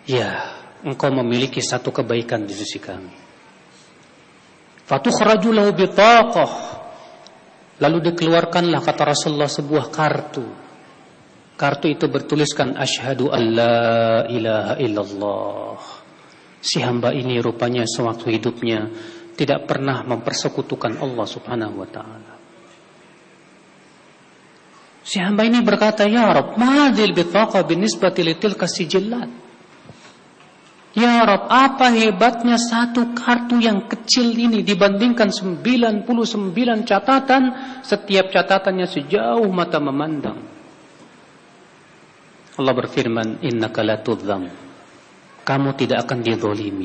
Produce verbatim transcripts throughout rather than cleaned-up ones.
ya, engkau memiliki satu kebaikan di sisi kami. Fatukhraju lahu bitaqah, lalu dikeluarkanlah, kata Rasulullah, sebuah kartu. Kartu itu bertuliskan asyhadu an la ilaha illallah. Si hamba ini rupanya sewaktu hidupnya tidak pernah mempersekutukan Allah Subhanahu wa taala. Si hamba ini berkata, ya Rabb, ma'adil bitaqa binisbati litilka sijillat. Ya Rabb, apa hebatnya satu kartu yang kecil ini dibandingkan sembilan puluh sembilan catatan, setiap catatannya sejauh mata memandang. Allah berfirman, innaka la tudzam, kamu tidak akan dizalimi.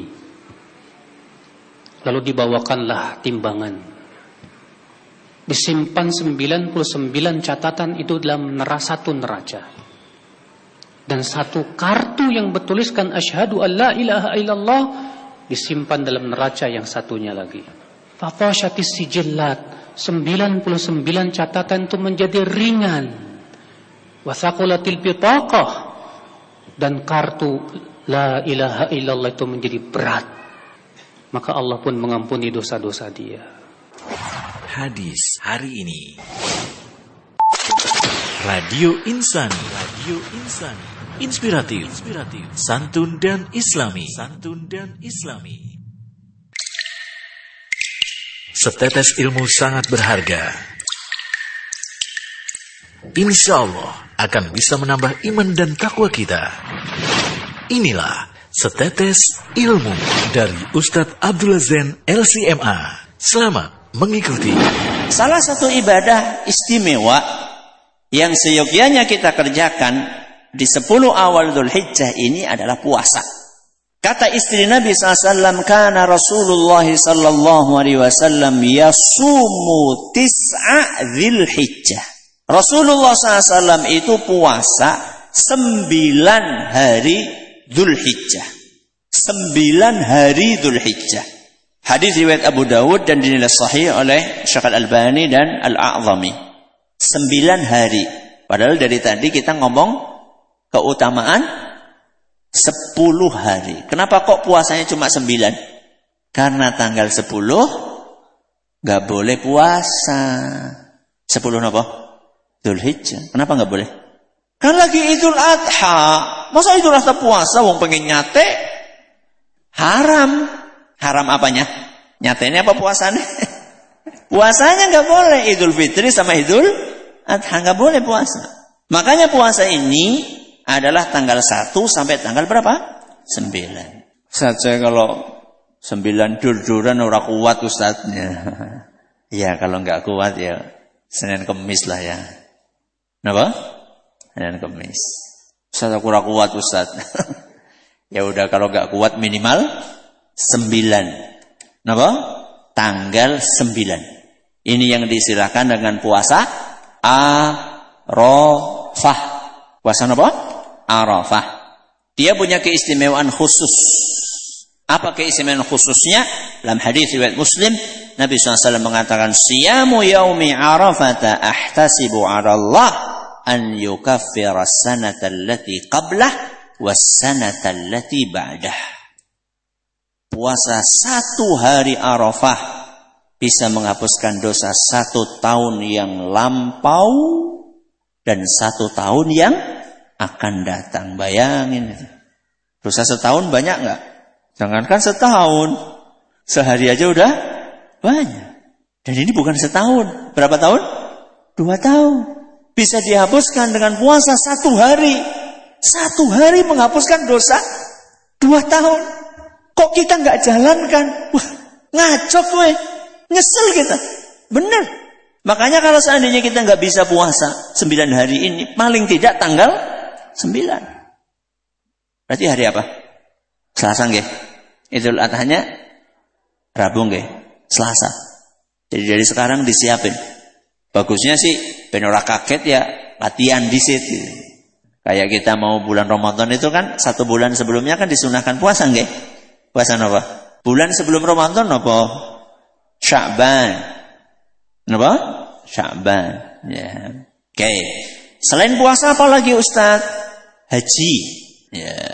Lalu dibawakanlah timbangan. Disimpan sembilan puluh sembilan catatan itu dalam satu neraca. Dan satu kartu yang bertuliskan asyhadu an la ilaha illallah disimpan dalam neraca yang satunya lagi. Fafashatis sijillat, sembilan puluh sembilan catatan itu menjadi ringan. Wasaqulatil bitaqah, dan kartu la ilaha illallah itu menjadi berat. Maka Allah pun mengampuni dosa-dosa dia. Hadis hari ini. Radio Insani, Radio Insani, inspiratif, inspiratif, santun dan islami, santun dan islami. Setetes ilmu sangat berharga. Insya Allah akan bisa menambah iman dan takwa kita. Inilah Setetes Ilmu dari Ustadz Abdullah Zain L C M A. Selamat mengikuti. Salah satu ibadah istimewa yang seyogyanya kita kerjakan di sepuluh awal Dzulhijjah ini adalah puasa. Kata istri Nabi sallallahu alaihi wasallam, kana Rasulullah sallallahu alaihi wasallam yasumu tis'a Dzulhijjah. Rasulullah sallallahu alaihi wasallam itu puasa sembilan hari Dzulhijjah. Sembilan hari Dzulhijjah. Hadis riwayat Abu Dawud dan dinilai sahih oleh Syekh Al-Albani dan Al-A'zami. Sembilan hari. Padahal dari tadi kita ngomong keutamaan sepuluh hari. Kenapa kok puasanya cuma sembilan? Karena tanggal sepuluh gak boleh puasa. Sepuluh apa? Dzulhijjah. Kenapa gak boleh? Kan lagi Idul Adha. Masa Idul Adha puasa? Wong pengen nyate. Haram. Haram apanya? Nyatanya apa puasanya? Puasanya gak boleh. Idul Fitri sama Idul Adha gak boleh puasa. Makanya puasa ini adalah tanggal satu sampai tanggal berapa? sembilan. Ustaz, saya kalau sembilan dur-duran ora kuat Ustaznya. Ya kalau gak kuat ya Senin Kemis lah ya. Kenapa? Senin Kemis. Ustaz aku ora kuat Ustaz. Ya udah kalau gak kuat minimal sembilan. Kenapa? Tanggal sembilan. Ini yang diistilahkan dengan puasa Arafah. Puasa apa? Arafah. Dia punya keistimewaan khusus. Apa keistimewaan khususnya? Dalam hadis riwayat Muslim, Nabi shallallahu alaihi wasallam mengatakan, "Siyamu yaumi Arafata ahtasibu 'ala Allah an yukaffira as-sanata allati qablah was-sanata allati ba'dah." Puasa satu hari Arafah bisa menghapuskan dosa satu tahun yang lampau dan satu tahun yang akan datang. Bayangin itu. Dosa setahun banyak nggak? Jangankan setahun, sehari aja udah banyak. Dan ini bukan setahun. Berapa tahun? Dua tahun. Bisa dihapuskan dengan puasa satu hari. Satu hari menghapuskan dosa dua tahun. Kok kita nggak jalankan? Wah, ngaco gue. Nyesel kita. Bener. Makanya kalau seandainya kita nggak bisa puasa sembilan hari ini, paling tidak tanggal sembilan. Berarti hari apa? Selasa nggih. Idul Adhanya Rabu nggih. Selasa. Jadi dari sekarang disiapin. Bagusnya sih ben ora kaget ya latihan dhisik. Kayak kita mau bulan Ramadan itu kan satu bulan sebelumnya kan disunahkan puasa nggih. Puasa apa? Bulan sebelum Ramadan apa? Sya'ban. Apa? Sya'ban. Ya. Oke. Okay. Selain puasa apa lagi Ustaz? Haji. Ya.